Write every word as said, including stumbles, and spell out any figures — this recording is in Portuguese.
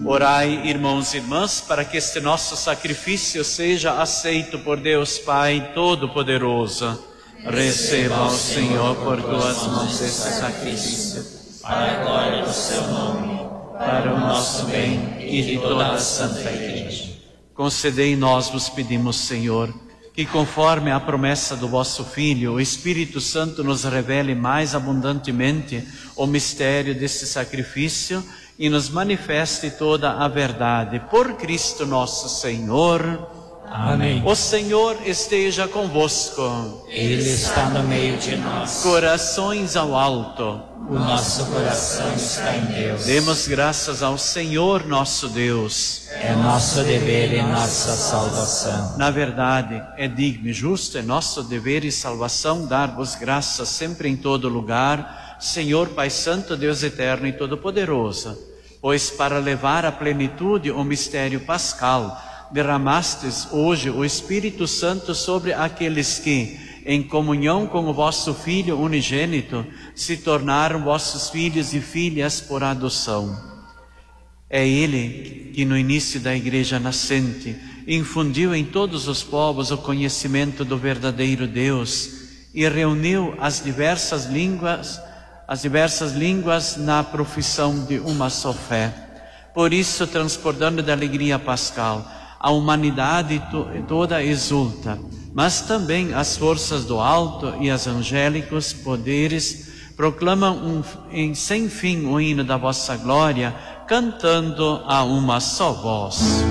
Orai, irmãos e irmãs, para que este nosso sacrifício seja aceito por Deus Pai Todo-Poderoso. Receba ao Senhor por tuas mãos este sacrifício, para a glória do seu nome, para o nosso bem e de toda a Santa Igreja. Concedei nós, vos pedimos, Senhor, que conforme a promessa do vosso Filho, o Espírito Santo nos revele mais abundantemente o mistério deste sacrifício e nos manifeste toda a verdade. Por Cristo nosso Senhor. Amém. O Senhor esteja convosco. Ele está no meio de nós. Corações ao alto. O nosso coração está em Deus. Demos graças ao Senhor nosso Deus. É nosso dever e nossa salvação. Na verdade, é digno e justo, é nosso dever e salvação dar-vos graças sempre em todo lugar, Senhor Pai Santo, Deus eterno e todo-poderoso, pois para levar à plenitude o mistério pascal, derramastes hoje o Espírito Santo sobre aqueles que, em comunhão com o vosso Filho unigênito, se tornaram vossos filhos e filhas por adoção. É Ele que no início da Igreja nascente infundiu em todos os povos o conhecimento do verdadeiro Deus e reuniu as diversas línguas, as diversas línguas na profissão de uma só fé. Por isso, transbordando de alegria pascal, a humanidade toda exulta, mas também as forças do alto e os angélicos poderes proclamam um, em sem fim o hino da vossa glória, cantando a uma só voz.